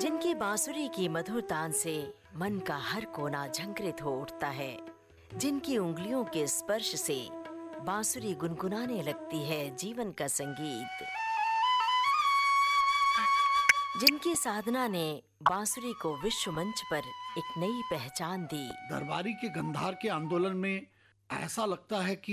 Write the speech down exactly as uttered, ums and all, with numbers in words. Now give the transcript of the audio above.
जिनकी बांसुरी की मधुर तान से मन का हर कोना झंकृत हो उठता है, जिनकी उंगलियों के स्पर्श से बांसुरी गुनगुनाने लगती है जीवन का संगीत, जिनकी साधना ने बांसुरी को विश्व मंच पर एक नई पहचान दी। दरबारी के गंधार के आंदोलन में ऐसा लगता है कि